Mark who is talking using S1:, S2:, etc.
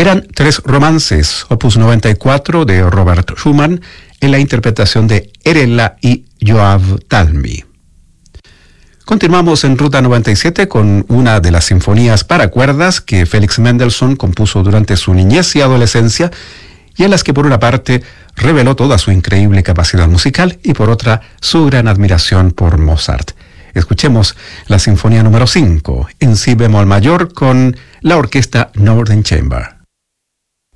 S1: Eran tres romances, opus 94 de Robert Schumann, en la interpretación de Erella y Yoav Talmi. Continuamos en Ruta 97 con una de las sinfonías para cuerdas que Félix Mendelssohn compuso durante su niñez y adolescencia, y en las que por una parte reveló toda su increíble capacidad musical y por otra su gran admiración por Mozart. Escuchemos la sinfonía número 5 en si bemol mayor con la orquesta Northern Chamber.